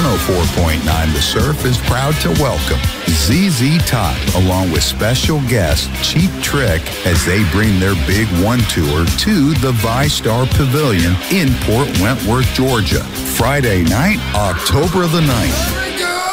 104.9 The Surf is proud to welcome ZZ Top along with special guest Cheap Trick as they bring their Big One tour to the ViStar Pavilion in Port Wentworth, Georgia. Friday night, October the 9th.